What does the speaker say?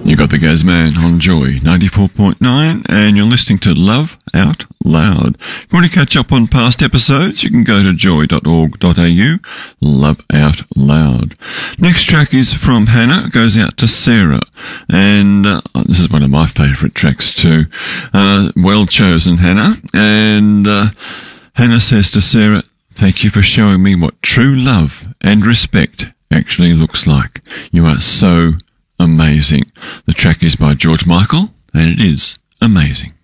You got the Gazman on Joy 94.9 and you're listening to Love Out Loud. If you want to catch up on past episodes, you can go to joy.org.au, Love Out Loud. Next track is from Hannah, it goes out to Sarah, and this is one of my favourite tracks too. Well chosen, Hannah. And Hannah says to Sarah, thank you for showing me what true love and respect actually looks like. You are so amazing. The track is by George Michael, and it is amazing.